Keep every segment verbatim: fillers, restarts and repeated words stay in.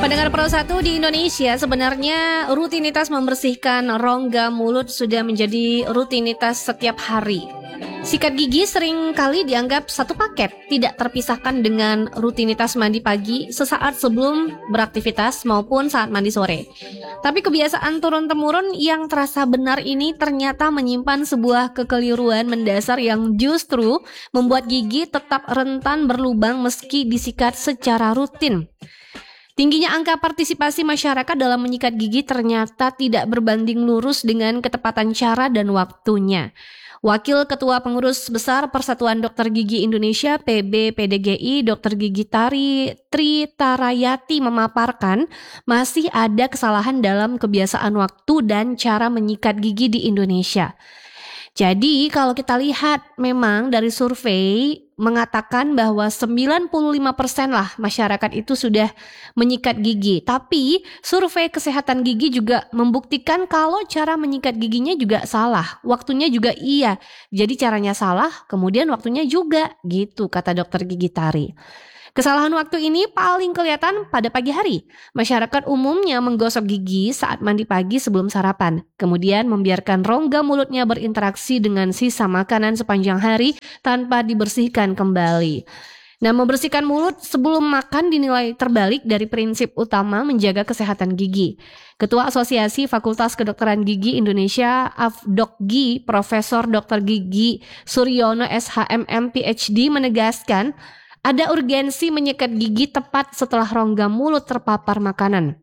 Pendengar Pro satu di Indonesia, sebenarnya rutinitas membersihkan rongga mulut sudah menjadi rutinitas setiap hari. Sikat gigi sering kali dianggap satu paket, tidak terpisahkan dengan rutinitas mandi pagi sesaat sebelum beraktivitas maupun saat mandi sore. Tapi kebiasaan turun-temurun yang terasa benar ini ternyata menyimpan sebuah kekeliruan mendasar yang justru membuat gigi tetap rentan berlubang meski disikat secara rutin. Tingginya angka partisipasi masyarakat dalam menyikat gigi ternyata tidak berbanding lurus dengan ketepatan cara dan waktunya. Wakil Ketua Pengurus Besar Persatuan Dokter Gigi Indonesia P B P D G I Dokter Gigi Tari Tri Tarayati memaparkan masih ada kesalahan dalam kebiasaan waktu dan cara menyikat gigi di Indonesia. Jadi kalau kita lihat memang dari survei mengatakan bahwa sembilan puluh lima persen lah masyarakat itu sudah menyikat gigi. Tapi survei kesehatan gigi juga membuktikan kalau cara menyikat giginya juga salah. Waktunya juga iya. Jadi caranya salah, kemudian waktunya juga gitu kata dokter gigi Tari. Kesalahan waktu ini paling kelihatan pada pagi hari. Masyarakat umumnya menggosok gigi saat mandi pagi sebelum sarapan. Kemudian membiarkan rongga mulutnya berinteraksi dengan sisa makanan sepanjang hari tanpa dibersihkan kembali. Nah, membersihkan mulut sebelum makan dinilai terbalik dari prinsip utama menjaga kesehatan gigi. Ketua Asosiasi Fakultas Kedokteran Gigi Indonesia Afdokgi, Profesor Dokter Gigi Suryono S H M M P H D menegaskan ada urgensi menyikat gigi tepat setelah rongga mulut terpapar makanan.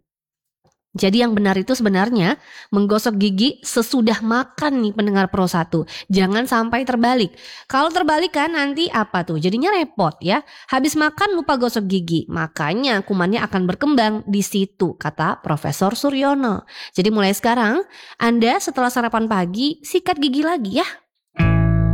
Jadi yang benar itu sebenarnya menggosok gigi sesudah makan nih pendengar Pro satu. Jangan sampai terbalik. Kalau terbalik kan nanti apa tuh? Jadinya repot ya. Habis makan lupa gosok gigi. Makanya kumannya akan berkembang di situ, kata Profesor Suryono. Jadi mulai sekarang Anda setelah sarapan pagi sikat gigi lagi ya.